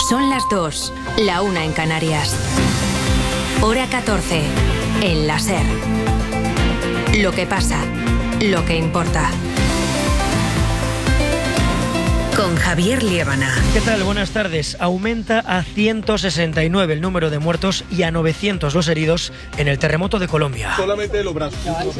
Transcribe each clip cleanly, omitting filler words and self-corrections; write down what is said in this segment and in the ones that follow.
Son las 2, la 1 en Canarias. Hora 14, en la SER. Lo que pasa, lo que importa. Con Javier Liébana. ¿Qué tal? Buenas tardes. Aumenta a 169 el número de muertos y a 900 los heridos en el terremoto de Colombia. Solamente los brazos.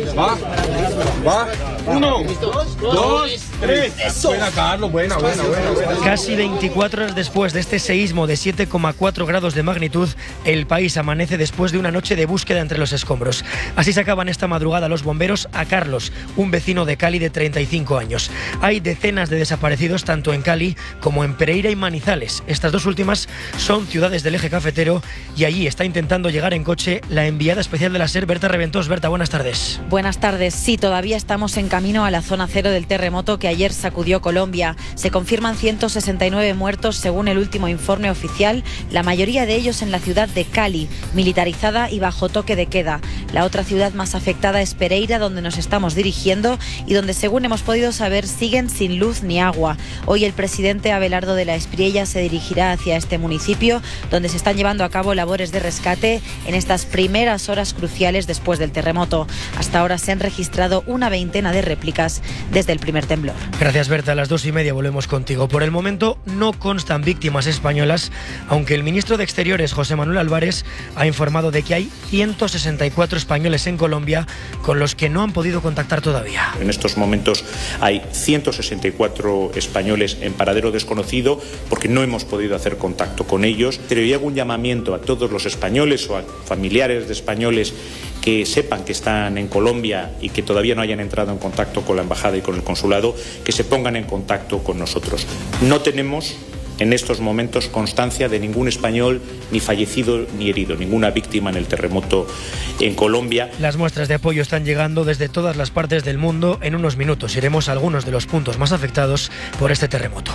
Va. 1, 2, 3. Buena, Carlos. Buena. Casi 24 horas después de este seísmo de 7,4 grados de magnitud, el país amanece después de una noche de búsqueda entre los escombros. Así sacaban esta madrugada los bomberos a Carlos, un vecino de Cali de 35 años. Hay decenas de desaparecidos tanto en Cali como en Pereira y Manizales. Estas dos últimas son ciudades del eje cafetero y allí está intentando llegar en coche la enviada especial de la SER, Berta Reventós. Berta, buenas tardes. Buenas tardes. Sí, todavía estamos en camino a la zona cero del terremoto que ayer sacudió Colombia. Se confirman 169 muertos según el último informe oficial, la mayoría de ellos en la ciudad de Cali, militarizada y bajo toque de queda. La otra ciudad más afectada es Pereira, donde nos estamos dirigiendo y donde, según hemos podido saber, siguen sin luz ni agua. Hoy el presidente Abelardo de la Espriella se dirigirá hacia este municipio, donde se están llevando a cabo labores de rescate en estas primeras horas cruciales después del terremoto. Hasta ahora se han registrado una veintena de réplicas desde el primer temblor. Gracias, Berta. A las 2:30 volvemos contigo. Por el momento no constan víctimas españolas, aunque el ministro de Exteriores, José Manuel Álvarez, ha informado de que hay 164 españoles en Colombia con los que no han podido contactar todavía. En estos momentos hay 164 españoles en paradero desconocido porque no hemos podido hacer contacto con ellos. Pero yo hago un llamamiento a todos los españoles o a familiares de españoles que sepan que están en Colombia y que todavía no hayan entrado en contacto con la embajada y con el consulado, que se pongan en contacto con nosotros. No tenemos en estos momentos constancia de ningún español ni fallecido ni herido, ninguna víctima en el terremoto en Colombia. Las muestras de apoyo están llegando desde todas las partes del mundo. En unos minutos iremos a algunos de los puntos más afectados por este terremoto.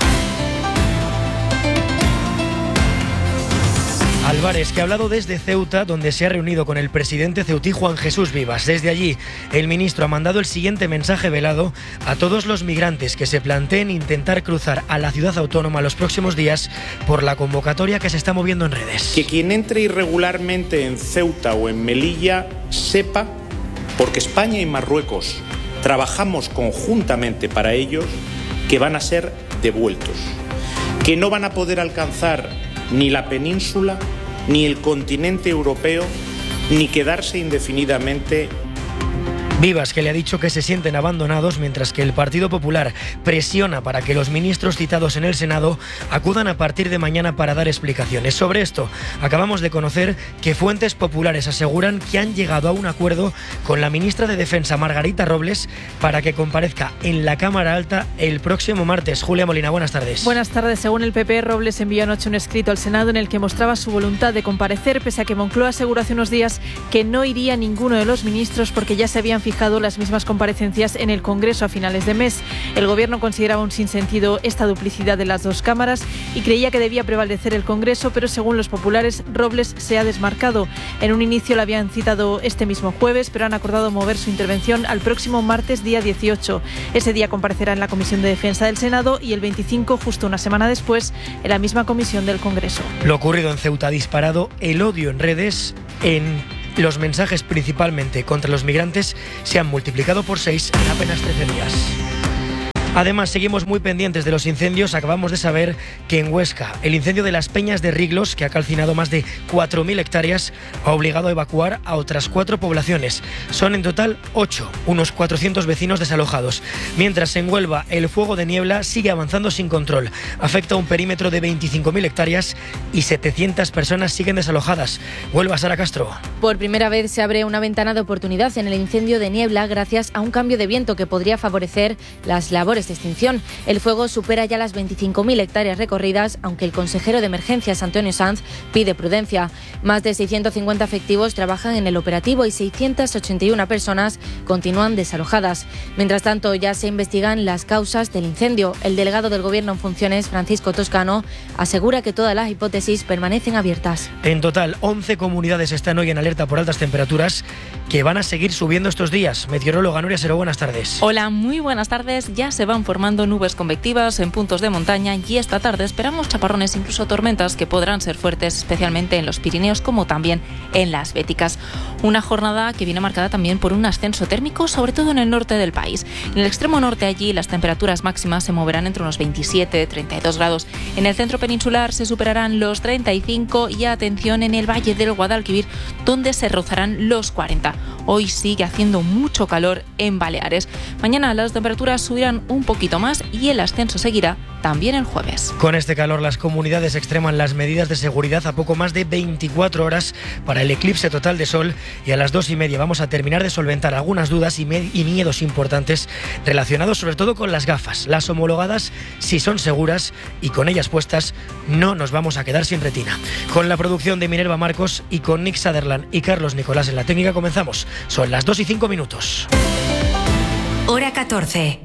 Álvarez, que ha hablado desde Ceuta, donde se ha reunido con el presidente ceutí Juan Jesús Vivas. Desde allí, el ministro ha mandado el siguiente mensaje velado a todos los migrantes que se planteen intentar cruzar a la ciudad autónoma los próximos días por la convocatoria que se está moviendo en redes. Que quien entre irregularmente en Ceuta o en Melilla sepa, porque España y Marruecos trabajamos conjuntamente para ellos, que van a ser devueltos, que no van a poder alcanzar ni la península, ni el continente europeo, ni quedarse indefinidamente. Vivas, que le ha dicho que se sienten abandonados, mientras que el Partido Popular presiona para que los ministros citados en el Senado acudan a partir de mañana para dar explicaciones. Sobre esto, acabamos de conocer que fuentes populares aseguran que han llegado a un acuerdo con la ministra de Defensa, Margarita Robles, para que comparezca en la Cámara Alta el próximo martes. Julia Molina, buenas tardes. Buenas tardes. Según el PP, Robles envió anoche un escrito al Senado en el que mostraba su voluntad de comparecer, pese a que Moncloa aseguró hace unos días que no iría ninguno de los ministros porque ya se habían fijado las mismas comparecencias en el Congreso a finales de mes. El Gobierno consideraba un sinsentido esta duplicidad de las dos cámaras y creía que debía prevalecer el Congreso, pero según los populares, Robles se ha desmarcado. En un inicio la habían citado este mismo jueves, pero han acordado mover su intervención al próximo martes, día 18. Ese día comparecerá en la Comisión de Defensa del Senado y el 25, justo una semana después, en la misma comisión del Congreso. Lo ocurrido en Ceuta ha disparado el odio en redes. Los mensajes, principalmente contra los migrantes, se han multiplicado por 6 en apenas 13 días. Además, seguimos muy pendientes de los incendios. Acabamos de saber que en Huesca, el incendio de las Peñas de Riglos, que ha calcinado más de 4.000 hectáreas, ha obligado a evacuar a otras 4 poblaciones. Son en total 8, unos 400 vecinos desalojados. Mientras en Huelva, el fuego de niebla sigue avanzando sin control. Afecta a un perímetro de 25.000 hectáreas y 700 personas siguen desalojadas. Huelva, Sara Castro. Por primera vez se abre una ventana de oportunidad en el incendio de niebla gracias a un cambio de viento que podría favorecer las labores de extinción. El fuego supera ya las 25.000 hectáreas recorridas, aunque el consejero de Emergencias, Antonio Sanz, pide prudencia. Más de 650 efectivos trabajan en el operativo y 681 personas continúan desalojadas. Mientras tanto, ya se investigan las causas del incendio. El delegado del Gobierno en funciones, Francisco Toscano, asegura que todas las hipótesis permanecen abiertas. En total, 11 comunidades están hoy en alerta por altas temperaturas que van a seguir subiendo estos días. Meteoróloga Nuria Seró, buenas tardes. Hola, muy buenas tardes. Ya se va van formando nubes convectivas en puntos de montaña y esta tarde esperamos chaparrones, incluso tormentas, que podrán ser fuertes, especialmente en los Pirineos como también en las Béticas. Una jornada que viene marcada también por un ascenso térmico, sobre todo en el norte del país. En el extremo norte, allí las temperaturas máximas se moverán entre unos 27 y 32 grados. En el centro peninsular se superarán los 35 y atención en el valle del Guadalquivir, donde se rozarán los 40. Hoy sigue haciendo mucho calor en Baleares. Mañana las temperaturas subirán un poquito más y el ascenso seguirá también el jueves. Con este calor, las comunidades extreman las medidas de seguridad a poco más de 24 horas para el eclipse total de sol, y a las 2:30 vamos a terminar de solventar algunas dudas y miedos importantes relacionados sobre todo con las gafas. Las homologadas sí son seguras y con ellas puestas no nos vamos a quedar sin retina. Con la producción de Minerva Marcos y con Nick Sutherland y Carlos Nicolás en la técnica comenzamos. Son las 2:05. Hora 14.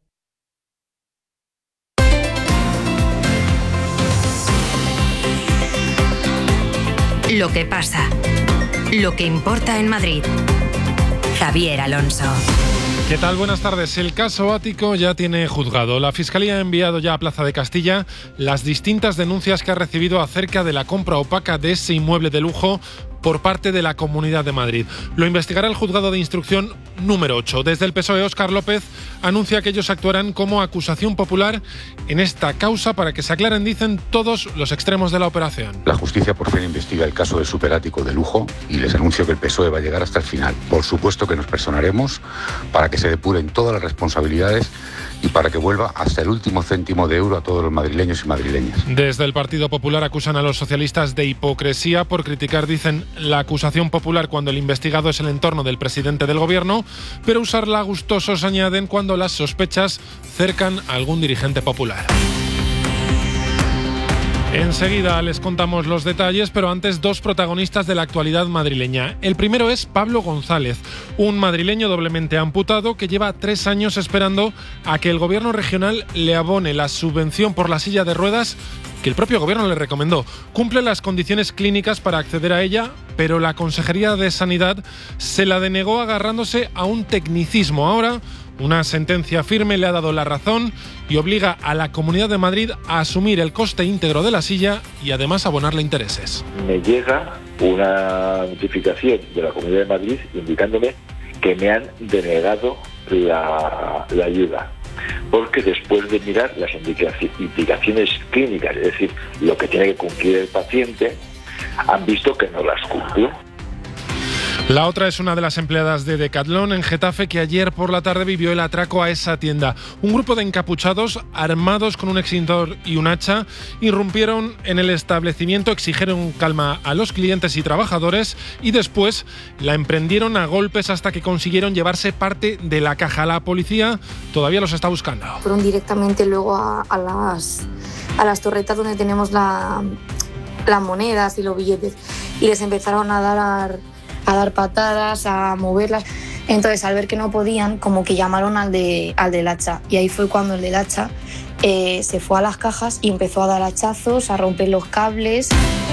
Lo que pasa, lo que importa en Madrid. Javier Alonso. ¿Qué tal? Buenas tardes. El caso Ático ya tiene juzgado. La Fiscalía ha enviado ya a Plaza de Castilla las distintas denuncias que ha recibido acerca de la compra opaca de ese inmueble de lujo por parte de la Comunidad de Madrid. Lo investigará el juzgado de instrucción número 8. Desde el PSOE, Óscar López anuncia que ellos actuarán como acusación popular en esta causa para que se aclaren, dicen, todos los extremos de la operación. La justicia por fin investiga el caso del superático de lujo y les anuncio que el PSOE va a llegar hasta el final. Por supuesto que nos personaremos para que se depuren todas las responsabilidades y para que vuelva hasta el último céntimo de euro a todos los madrileños y madrileñas. Desde el Partido Popular acusan a los socialistas de hipocresía por criticar, dicen, la acusación popular cuando el investigado es el entorno del presidente del gobierno, pero usarla gustosos, añaden, cuando las sospechas cercan a algún dirigente popular. Enseguida les contamos los detalles, pero antes dos protagonistas de la actualidad madrileña. El primero es Pablo González, un madrileño doblemente amputado que lleva 3 años esperando a que el gobierno regional le abone la subvención por la silla de ruedas que el propio gobierno le recomendó. Cumple las condiciones clínicas para acceder a ella, pero la Consejería de Sanidad se la denegó agarrándose a un tecnicismo. Ahora, una sentencia firme le ha dado la razón y obliga a la Comunidad de Madrid a asumir el coste íntegro de la silla y además abonarle intereses. Me llega una notificación de la Comunidad de Madrid indicándome que me han denegado la ayuda, porque después de mirar las indicaciones clínicas, es decir, lo que tiene que cumplir el paciente, han visto que no las cumplió. La otra es una de las empleadas de Decathlon en Getafe que ayer por la tarde vivió el atraco a esa tienda. Un grupo de encapuchados armados con un extintor y un hacha irrumpieron en el establecimiento, exigieron calma a los clientes y trabajadores y después la emprendieron a golpes hasta que consiguieron llevarse parte de la caja. La policía todavía los está buscando. Fueron directamente luego a las torretas donde tenemos las monedas y los billetes y les empezaron a dar patadas, a moverlas. Entonces, al ver que no podían, como que llamaron al del hacha. Y ahí fue cuando el del hacha se fue a las cajas y empezó a dar hachazos, a romper los cables.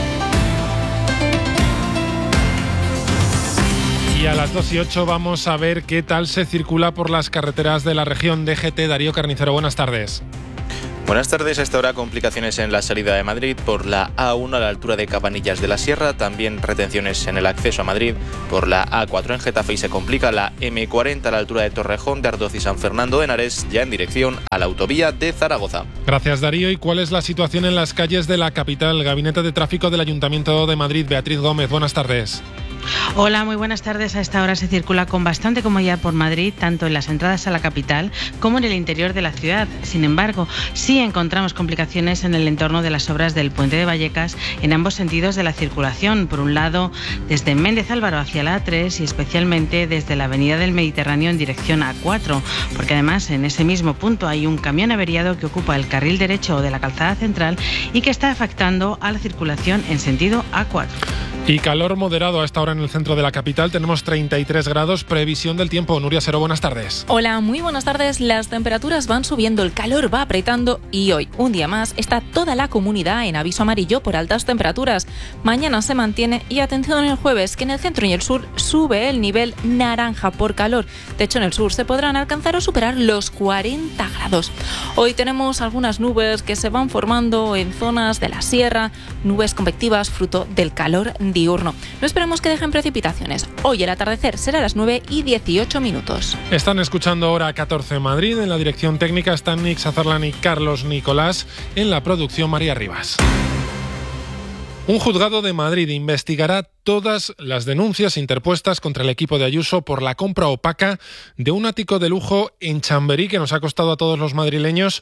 Y a las 2:08 vamos a ver qué tal se circula por las carreteras de la región. DGT, Darío Carnicero, buenas tardes. Buenas tardes. A esta hora complicaciones en la salida de Madrid por la A1 a la altura de Cabanillas de la Sierra. También retenciones en el acceso a Madrid por la A4 en Getafe y se complica la M40 a la altura de Torrejón, de Ardoz y San Fernando de Henares, ya en dirección a la autovía de Zaragoza. Gracias, Darío. ¿Y cuál es la situación en las calles de la capital? Gabinete de Tráfico del Ayuntamiento de Madrid, Beatriz Gómez, buenas tardes. Hola, muy buenas tardes. A esta hora se circula con bastante comodidad por Madrid, tanto en las entradas a la capital como en el interior de la ciudad. Sin embargo, sí encontramos complicaciones en el entorno de las obras del Puente de Vallecas en ambos sentidos de la circulación. Por un lado, desde Méndez Álvaro hacia la A3 y especialmente desde la Avenida del Mediterráneo en dirección a A4, porque además en ese mismo punto hay un camión averiado que ocupa el carril derecho de la calzada central y que está afectando a la circulación en sentido A4. Y calor moderado a esta hora en el centro de la capital. Tenemos 33 grados. Previsión del tiempo. Nuria Seró, buenas tardes. Hola, muy buenas tardes. Las temperaturas van subiendo, el calor va apretando y hoy, un día más, está toda la comunidad en aviso amarillo por altas temperaturas. Mañana se mantiene y atención el jueves, que en el centro y el sur sube el nivel naranja por calor. De hecho, en el sur se podrán alcanzar o superar los 40 grados. Hoy tenemos algunas nubes que se van formando en zonas de la sierra, nubes convectivas fruto del calor diurno. No esperamos que dejen precipitaciones. Hoy el atardecer será a las 9:18. Están escuchando Hora 14 Madrid. En la dirección técnica están Nick Sazarlan y Carlos Nicolás. En la producción, María Rivas. Un juzgado de Madrid investigará todas las denuncias interpuestas contra el equipo de Ayuso por la compra opaca de un ático de lujo en Chamberí que nos ha costado a todos los madrileños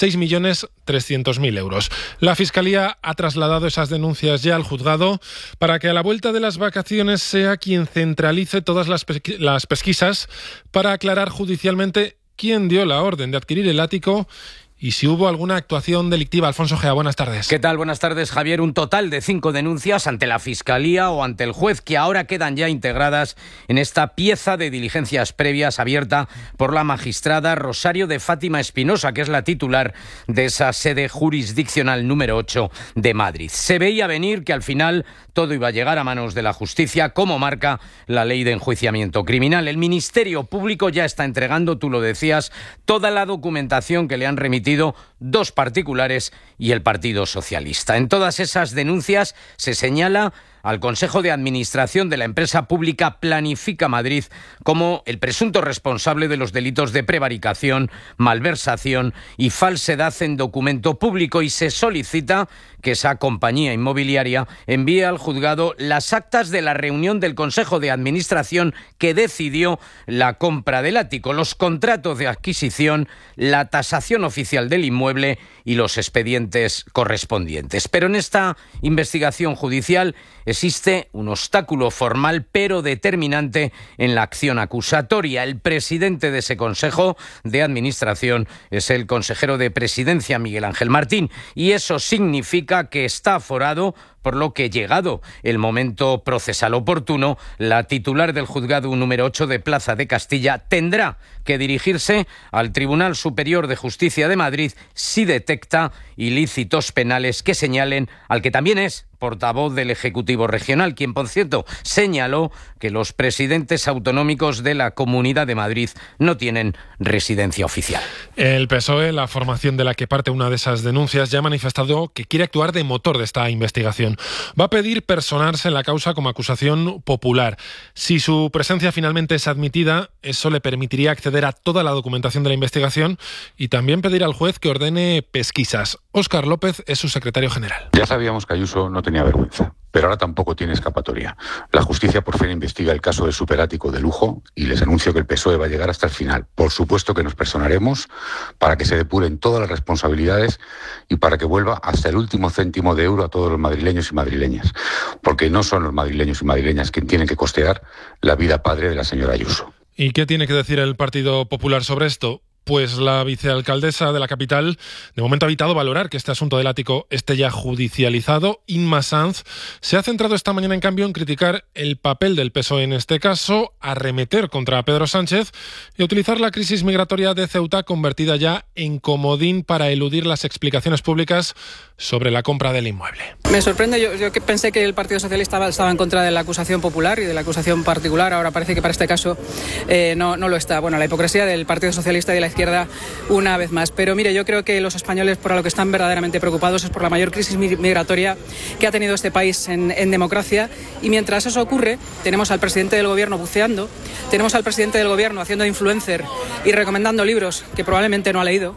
6.300.000 euros. La Fiscalía ha trasladado esas denuncias ya al juzgado para que a la vuelta de las vacaciones sea quien centralice todas las pesquisas para aclarar judicialmente quién dio la orden de adquirir el ático y si hubo alguna actuación delictiva. Alfonso Gea, buenas tardes. ¿Qué tal? Buenas tardes, Javier. Un total de 5 denuncias ante la Fiscalía o ante el juez que ahora quedan ya integradas en esta pieza de diligencias previas abierta por la magistrada Rosario de Fátima Espinosa, que es la titular de esa sede jurisdiccional número 8 de Madrid. Se veía venir que al final todo iba a llegar a manos de la justicia, como marca la ley de enjuiciamiento criminal. El Ministerio Público ya está entregando, tú lo decías, toda la documentación que le han remitido dos particulares y el Partido Socialista. En todas esas denuncias se señala al Consejo de Administración de la empresa pública Planifica Madrid como el presunto responsable de los delitos de prevaricación, malversación y falsedad en documento público, y se solicita que esa compañía inmobiliaria envíe al juzgado las actas de la reunión del Consejo de Administración que decidió la compra del ático, los contratos de adquisición, la tasación oficial del inmueble y los expedientes correspondientes. Pero en esta investigación judicial existe un obstáculo formal pero determinante en la acción acusatoria. El presidente de ese Consejo de Administración es el consejero de Presidencia, Miguel Ángel Martín, y eso significa que está aforado, por lo que, llegado el momento procesal oportuno, la titular del juzgado número 8 de Plaza de Castilla tendrá que dirigirse al Tribunal Superior de Justicia de Madrid si detecta ilícitos penales que señalen al que también es portavoz del Ejecutivo Regional, quien, por cierto, señaló que los presidentes autonómicos de la Comunidad de Madrid no tienen residencia oficial. El PSOE, la formación de la que parte una de esas denuncias, ya ha manifestado que quiere actuar de motor de esta investigación. Va a pedir personarse en la causa como acusación popular. Si su presencia finalmente es admitida, eso le permitiría acceder a toda la documentación de la investigación y también pedir al juez que ordene pesquisas. Óscar López es su secretario general. Ya sabíamos que Ayuso no tenía vergüenza, pero ahora tampoco tiene escapatoria. La justicia por fin investiga el caso del superático de lujo y les anuncio que el PSOE va a llegar hasta el final. Por supuesto que nos personaremos para que se depuren todas las responsabilidades y para que vuelva hasta el último céntimo de euro a todos los madrileños y madrileñas, porque no son los madrileños y madrileñas quienes tienen que costear la vida padre de la señora Ayuso. ¿Y qué tiene que decir el Partido Popular sobre esto? Pues la vicealcaldesa de la capital de momento ha evitado valorar que este asunto del ático esté ya judicializado. Inma Sanz se ha centrado esta mañana, en cambio, en criticar el papel del PSOE en este caso, arremeter contra Pedro Sánchez y utilizar la crisis migratoria de Ceuta, convertida ya en comodín para eludir las explicaciones públicas sobre la compra del inmueble. Me sorprende, yo que pensé que el Partido Socialista estaba en contra de la acusación popular y de la acusación particular, ahora parece que para este caso no lo está. Bueno, la hipocresía del Partido Socialista y de la izquierda una vez más. Pero mire, yo creo que los españoles por lo que están verdaderamente preocupados es por la mayor crisis migratoria que ha tenido este país en democracia, y mientras eso ocurre tenemos al presidente del gobierno buceando, tenemos al presidente del gobierno haciendo influencer y recomendando libros que probablemente no ha leído.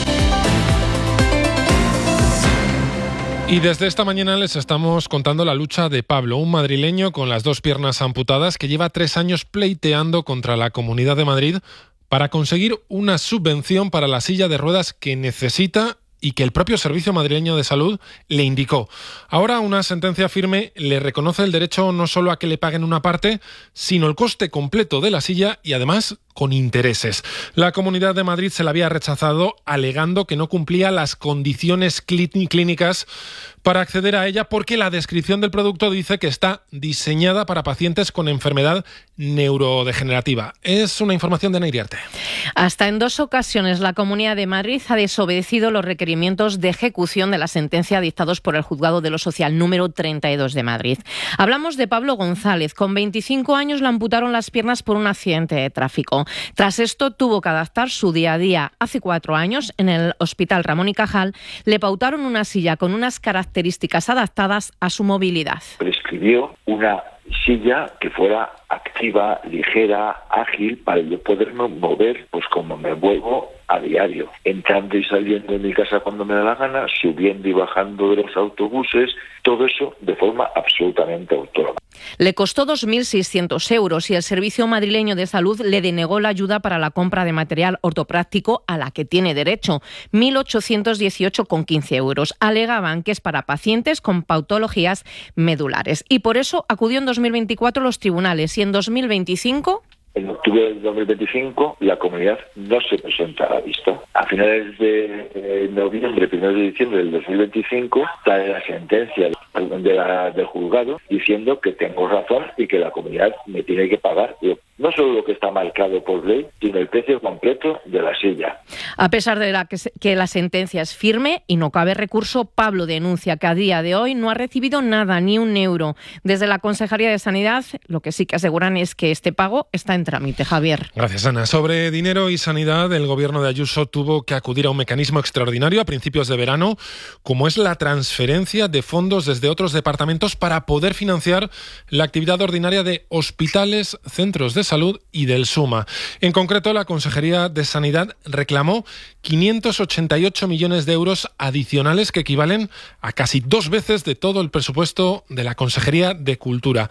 Y desde esta mañana les estamos contando la lucha de Pablo, un madrileño con las 2 piernas amputadas que lleva 3 años pleiteando contra la Comunidad de Madrid para conseguir una subvención para la silla de ruedas que necesita y que el propio Servicio Madrileño de Salud le indicó. Ahora una sentencia firme le reconoce el derecho no solo a que le paguen una parte, sino el coste completo de la silla y además con intereses. La Comunidad de Madrid se la había rechazado alegando que no cumplía las condiciones clínicas para acceder a ella porque la descripción del producto dice que está diseñada para pacientes con enfermedad neurodegenerativa. Es una información de Neiriarte. Hasta en 2 ocasiones la Comunidad de Madrid ha desobedecido los requerimientos de ejecución de la sentencia dictados por el Juzgado de lo Social número 32 de Madrid. Hablamos de Pablo González. Con 25 años le amputaron las piernas por un accidente de tráfico. Tras esto tuvo que adaptar su día a día. Hace 4 años, en el Hospital Ramón y Cajal, le pautaron una silla con unas características adaptadas a su movilidad. Prescribió una silla que fuera activa, ligera, ágil, para yo poderme mover pues como me muevo a diario, entrando y saliendo de mi casa cuando me da la gana, subiendo y bajando de los autobuses, todo eso de forma absolutamente autónoma. Le costó 2.600 euros y el Servicio Madrileño de Salud le denegó la ayuda para la compra de material ortopráctico a la que tiene derecho, 1.818,15 euros. Alegaban que es para pacientes con patologías medulares y por eso acudió en 2024 a los tribunales y en 2025... En octubre del 2025 la comunidad no se presenta a la vista. A finales de noviembre, 1 de diciembre del 2025, sale la sentencia del juzgado diciendo que tengo razón y que la comunidad me tiene que pagar no solo lo que está marcado por ley, sino el precio completo de la silla. A pesar de que la sentencia es firme y no cabe recurso, Pablo denuncia que a día de hoy no ha recibido nada, ni un euro. Desde la Consejería de Sanidad, lo que sí que aseguran es que este pago está en trámite. Javier. Gracias, Ana. Sobre dinero y sanidad, el gobierno de Ayuso tuvo que acudir a un mecanismo extraordinario a principios de verano, como es la transferencia de fondos desde otros departamentos para poder financiar la actividad ordinaria de hospitales, centros de salud y del SUMA. En concreto, la Consejería de Sanidad reclamó 588 millones de euros adicionales que equivalen a casi 2 veces de todo el presupuesto de la Consejería de Cultura.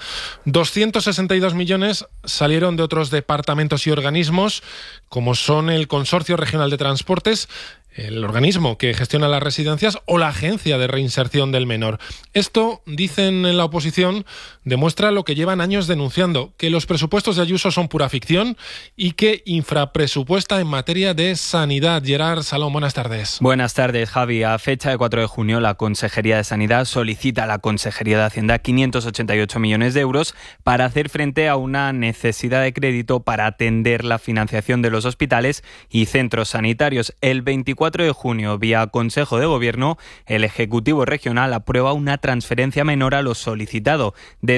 262 millones salieron de otros departamentos y organismos, como son el Consorcio Regional de Transportes, el organismo que gestiona las residencias o la Agencia de Reinserción del Menor. Esto, dicen en la oposición, demuestra lo que llevan años denunciando, que los presupuestos de Ayuso son pura ficción y que infrapresupuesta en materia de sanidad. Gerard Salón, buenas tardes. Buenas tardes, Javi. A fecha de 4 de junio, la Consejería de Sanidad solicita a la Consejería de Hacienda 588 millones de euros para hacer frente a una necesidad de crédito para atender la financiación de los hospitales y centros sanitarios. El 24 de junio, vía Consejo de Gobierno, el Ejecutivo Regional aprueba una transferencia menor a lo solicitado de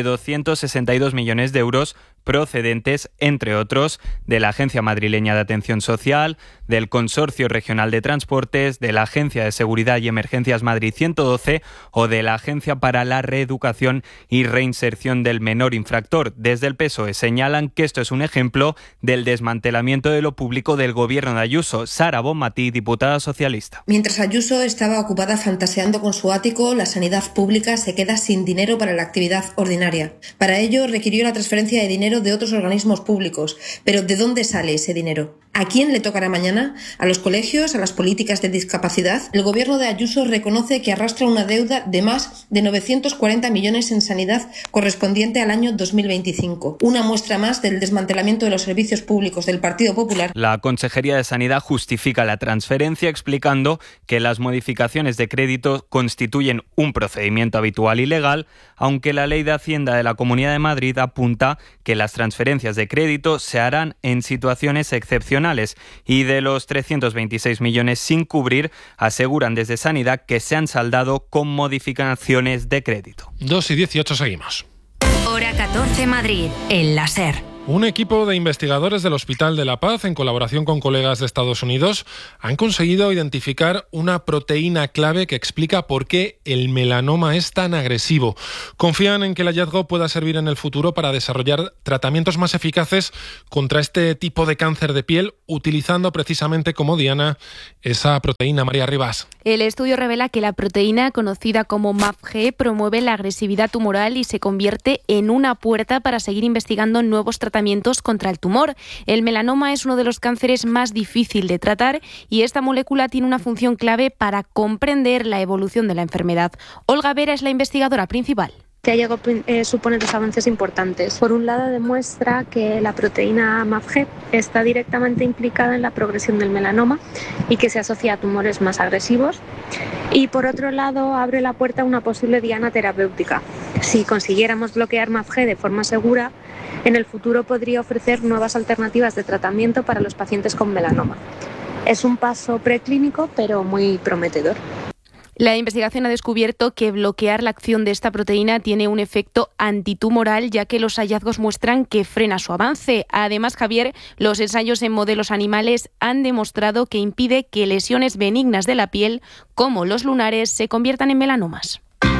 262 millones de euros procedentes, entre otros, de la Agencia Madrileña de Atención Social, del Consorcio Regional de Transportes, de la Agencia de Seguridad y Emergencias Madrid 112 o de la Agencia para la Reeducación y Reinserción del Menor Infractor. Desde el PSOE señalan que esto es un ejemplo del desmantelamiento de lo público del gobierno de Ayuso. Sara Bonmatí, diputada socialista. Mientras Ayuso estaba ocupada fantaseando con su ático, la sanidad pública se queda sin dinero para la actividad ordinaria. Para ello requirió la transferencia de dinero de otros organismos públicos. Pero ¿de dónde sale ese dinero? ¿A quién le tocará mañana? ¿A los colegios? ¿A las políticas de discapacidad? El gobierno de Ayuso reconoce que arrastra una deuda de más de 940 millones en sanidad correspondiente al año 2025. Una muestra más del desmantelamiento de los servicios públicos del Partido Popular. La Consejería de Sanidad justifica la transferencia explicando que las modificaciones de crédito constituyen un procedimiento habitual y legal, aunque la Ley de Hacienda de la Comunidad de Madrid apunta que las transferencias de crédito se harán en situaciones excepcionales y de los 326 millones sin cubrir, aseguran desde Sanidad que se han saldado con modificaciones de crédito. 2:18 seguimos. Hora 14 Madrid, en la SER. Un equipo de investigadores del Hospital de la Paz, en colaboración con colegas de Estados Unidos, han conseguido identificar una proteína clave que explica por qué el melanoma es tan agresivo. Confían en que el hallazgo pueda servir en el futuro para desarrollar tratamientos más eficaces contra este tipo de cáncer de piel, utilizando precisamente como diana esa proteína. María Rivas. El estudio revela que la proteína, conocida como MAPG, promueve la agresividad tumoral y se convierte en una puerta para seguir investigando nuevos tratamientos tratamientos contra el tumor. El melanoma es uno de los cánceres más difícil de tratar y esta molécula tiene una función clave para comprender la evolución de la enfermedad. Olga Vera es la investigadora principal. Que ha llegado a suponer dos avances importantes. Por un lado, demuestra que la proteína MAPG está directamente implicada en la progresión del melanoma y que se asocia a tumores más agresivos. Y por otro lado, abre la puerta a una posible diana terapéutica. Si consiguiéramos bloquear MAPG de forma segura, en el futuro podría ofrecer nuevas alternativas de tratamiento para los pacientes con melanoma. Es un paso preclínico, pero muy prometedor. La investigación ha descubierto que bloquear la acción de esta proteína tiene un efecto antitumoral, ya que los hallazgos muestran que frena su avance. Además, Javier, los ensayos en modelos animales han demostrado que impide que lesiones benignas de la piel, como los lunares, se conviertan en melanomas.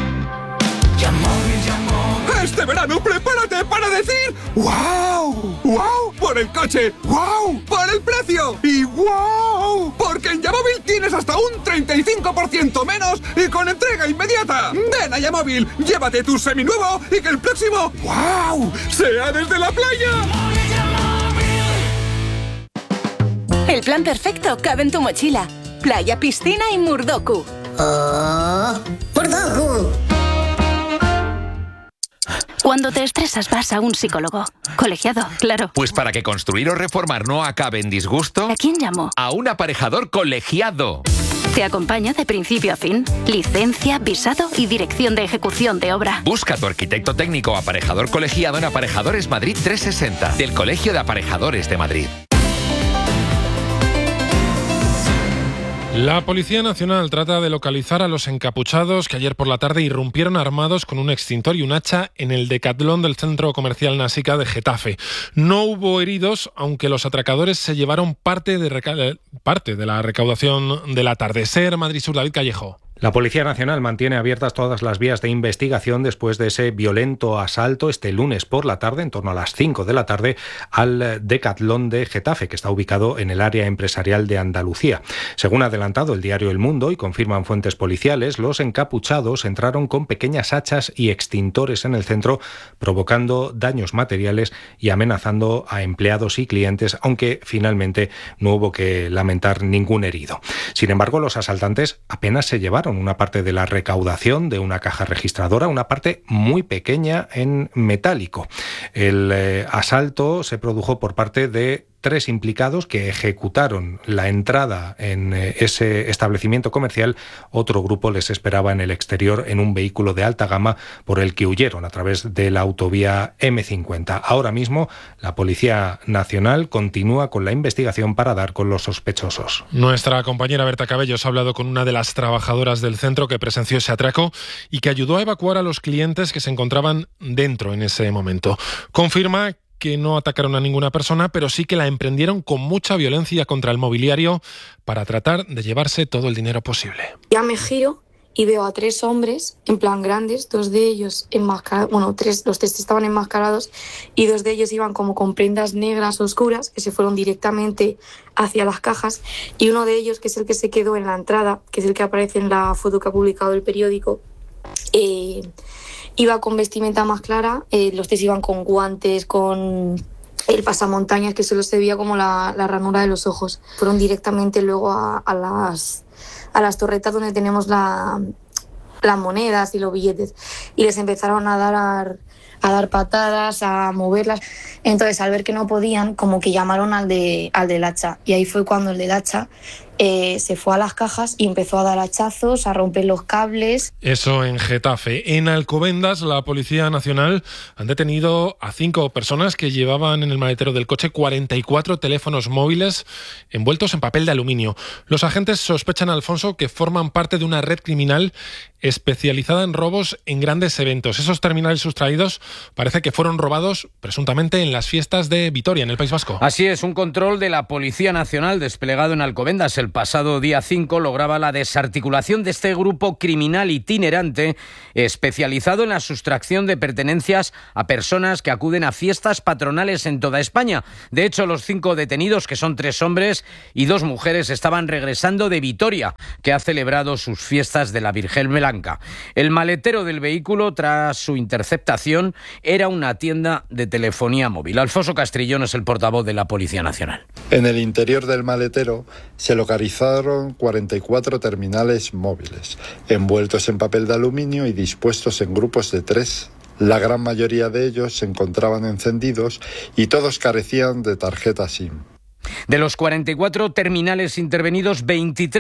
Este verano prepárate para decir ¡wow! ¡Wow! Por el coche, ¡wow! Por el precio y ¡wow! Porque en Yamóvil tienes hasta un 35% menos y con entrega inmediata. Ven a Yamóvil, llévate tu seminuevo y que el próximo ¡wow! sea desde la playa. El plan perfecto cabe en tu mochila. Playa, piscina y Murdoku. ¡Murdoku! Cuando te estresas vas a un psicólogo. Colegiado, claro. Pues para que construir o reformar no acabe en disgusto... ¿A quién llamó? A un aparejador colegiado. Te acompaña de principio a fin. Licencia, visado y dirección de ejecución de obra. Busca a tu arquitecto técnico aparejador colegiado en Aparejadores Madrid 360, del Colegio de Aparejadores de Madrid. La Policía Nacional trata de localizar a los encapuchados que ayer por la tarde irrumpieron armados con un extintor y un hacha en el Decathlon del centro comercial Násica de Getafe. No hubo heridos, aunque los atracadores se llevaron parte de la recaudación del atardecer. Madrid Sur, David Callejo. La Policía Nacional mantiene abiertas todas las vías de investigación después de ese violento asalto este lunes por la tarde, en torno a las 5 de la tarde, al Decathlon de Getafe, que está ubicado en el área empresarial de Andalucía. Según ha adelantado el diario El Mundo y confirman fuentes policiales, los encapuchados entraron con pequeñas hachas y extintores en el centro, provocando daños materiales y amenazando a empleados y clientes, aunque finalmente no hubo que lamentar ningún herido. Sin embargo, los asaltantes apenas se llevaron una parte de la recaudación de una caja registradora, una parte muy pequeña en metálico. El asalto se produjo por parte de 3 implicados que ejecutaron la entrada en ese establecimiento comercial. Otro grupo les esperaba en el exterior en un vehículo de alta gama por el que huyeron a través de la autovía M50. Ahora mismo la Policía Nacional continúa con la investigación para dar con los sospechosos. Nuestra compañera Berta Cabellos ha hablado con una de las trabajadoras del centro que presenció ese atraco y que ayudó a evacuar a los clientes que se encontraban dentro en ese momento. Confirma que no atacaron a ninguna persona, pero sí que la emprendieron con mucha violencia contra el mobiliario para tratar de llevarse todo el dinero posible. Ya me giro y veo a 3 hombres, en plan grandes, 2 de ellos enmascarados, los 3 estaban enmascarados y 2 de ellos iban como con prendas negras oscuras que se fueron directamente hacia las cajas y uno de ellos, que es el que se quedó en la entrada, que es el que aparece en la foto que ha publicado el periódico, iba con vestimenta más clara, los 3 iban con guantes, con el pasamontañas que solo se veía como la ranura de los ojos. Fueron directamente luego a las torretas donde tenemos las monedas y los billetes y les empezaron a dar patadas, a moverlas. Entonces, al ver que no podían, como que llamaron al del hacha y ahí fue cuando el del hacha se fue a las cajas y empezó a dar hachazos, a romper los cables. Eso en Getafe. En Alcobendas, la Policía Nacional han detenido a 5 personas que llevaban en el maletero del coche 44 teléfonos móviles envueltos en papel de aluminio. Los agentes sospechan a Alfonso que forman parte de una red criminal especializada en robos en grandes eventos. Esos terminales sustraídos parece que fueron robados presuntamente en las fiestas de Vitoria, en el País Vasco. Así es, un control de la Policía Nacional desplegado en Alcobendas el pasado día 5 lograba la desarticulación de este grupo criminal itinerante especializado en la sustracción de pertenencias a personas que acuden a fiestas patronales en toda España. De hecho, los 5 detenidos, que son 3 hombres y 2 mujeres, estaban regresando de Vitoria, que ha celebrado sus fiestas de la Virgen Blanca. El maletero del vehículo, tras su interceptación, atención, era una tienda de telefonía móvil. Alfonso Castrillón es el portavoz de la Policía Nacional. En el interior del maletero se localizaron 44 terminales móviles, envueltos en papel de aluminio y dispuestos en grupos de 3. La gran mayoría de ellos se encontraban encendidos y todos carecían de tarjeta SIM. De los 44 terminales intervenidos, 23